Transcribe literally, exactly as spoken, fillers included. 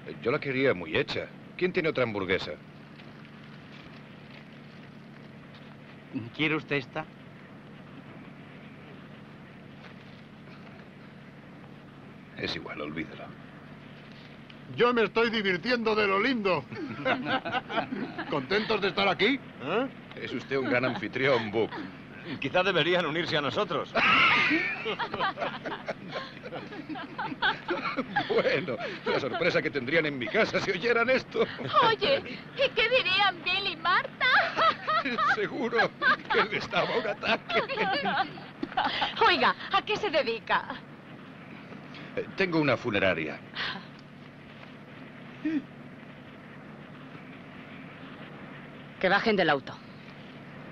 Yo la quería muy hecha. ¿Quién tiene otra hamburguesa? ¿Quiere usted esta? Es igual, olvídalo. Yo me estoy divirtiendo de lo lindo. ¿Contentos de estar aquí? ¿Eh? Es usted un gran anfitrión, Buck. Quizá deberían unirse a nosotros. Bueno, la sorpresa que tendrían en mi casa si oyeran esto. Oye, ¿y qué dirían Bill y Marta? Seguro que les daba un ataque. Oiga, ¿a qué se dedica? Eh, Tengo una funeraria. Que bajen del auto.